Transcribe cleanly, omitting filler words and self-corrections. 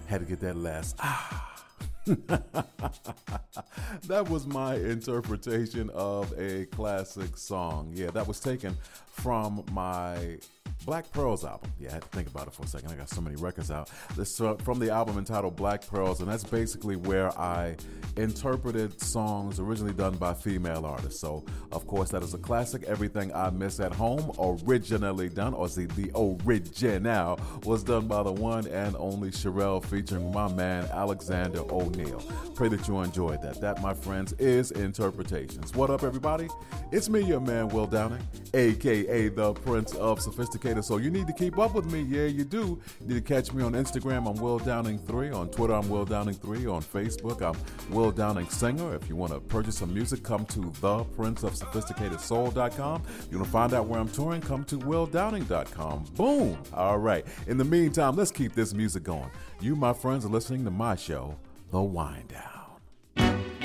Had to get that last That was my interpretation of a classic song. Yeah, that was taken from my Black Pearls album. Yeah, I had to think about it for a second. I got so many records out. This from the album entitled Black Pearls, and that's basically where I interpreted songs originally done by female artists. So, of course, that is a classic. Everything I Miss at Home, originally done, or see, the original was done by the one and only Cherrelle, featuring my man Alexander O'Neal. Pray that you enjoyed that. That, my friends, is Interpretations. What up, everybody? It's me, your man, Will Downing, a.k.a. the Prince of Sophisticated. So you need to keep up with me. Yeah, you do. You need to catch me on Instagram. I'm Will Downing3. On Twitter, I'm Will Downing3. On Facebook, I'm Will Downing Singer. If you want to purchase some music, come to theprinceofsophisticatedsoul.com. If you want to find out where I'm touring, come to willdowning.com. Boom. All right. In the meantime, let's keep this music going. You, my friends, are listening to my show, The Wind Down.